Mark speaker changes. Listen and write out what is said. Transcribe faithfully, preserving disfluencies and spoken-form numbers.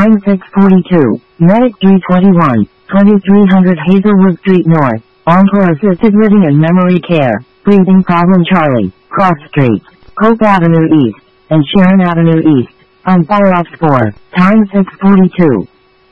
Speaker 1: Time six forty-two. Medic three twenty-one, twenty-three hundred Hazelwood Street North. Encore Assisted Living and Memory Care. Breathing Problem Charlie. Cross Streets. Cope Avenue East. And Sharon Avenue East. On Fire Ops four. Time six forty-two.